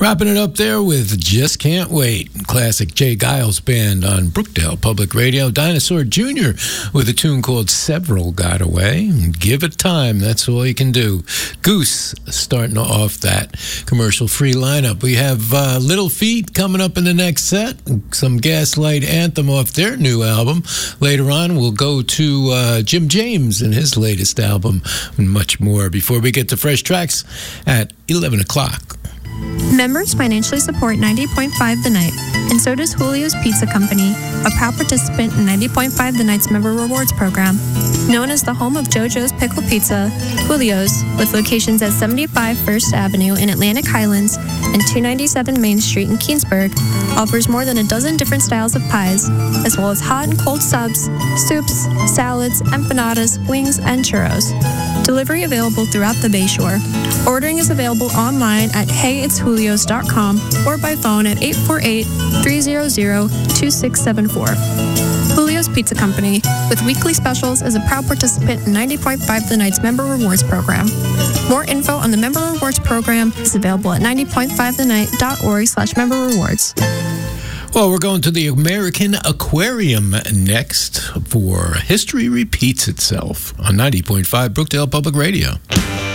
Wrapping it up there with Just Can't Wait. Classic Jay Giles Band on Brookdale Public Radio. Dinosaur Jr. with a tune called Several Got Away. Give it time. That's all you can do. Goose starting off that commercial-free lineup. We have Little Feat coming up in the next set. Some Gaslight Anthem off their new album. Later on, we'll go to Jim James and his latest album and much more before we get to Fresh Tracks at 11 o'clock. Members financially support 90.5 The Night, and so does Julio's Pizza Company, a proud participant in 90.5 The Night's Member Rewards Program. Known as the home of JoJo's Pickle Pizza, Julio's, with locations at 75 First Avenue in Atlantic Highlands and 297 Main Street in Keensburg, offers more than a dozen different styles of pies, as well as hot and cold subs, soups, salads, empanadas, wings, and churros. Delivery available throughout the Bayshore. Ordering is available online at heyitsjulios.com or by phone at 848-300-2674. Julio's Pizza Company, with weekly specials, is a proud participant in 90.5 The Night's Member Rewards Program. More info on the Member Rewards Program is available at 90.5thennight.org/member rewards. Well, we're going to the American Aquarium next for History Repeats Itself on 90.5 Brookdale Public Radio.